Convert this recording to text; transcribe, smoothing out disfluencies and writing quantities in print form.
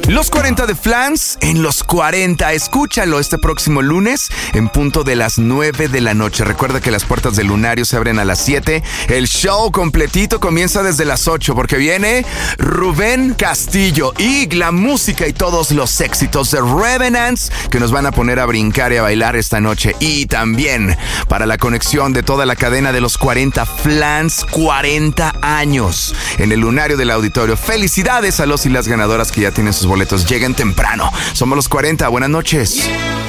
Los 40 de Flans en los 40. Escúchalo este próximo lunes en punto de las 9 de la noche. Recuerda que las puertas del Lunario se abren a las 7. El show completito comienza desde las 8 porque viene Rubén Castillo y la música y todos los éxitos de Revenants que nos van a poner a brincar y a bailar esta noche. Y también para la conexión de toda la cadena de los 40 Flans, 40 años en el Lunario del Auditorio. Felicidades a los y las ganadoras que ya tienen sus boletos. Lleguen temprano. Somos los 40. Buenas noches.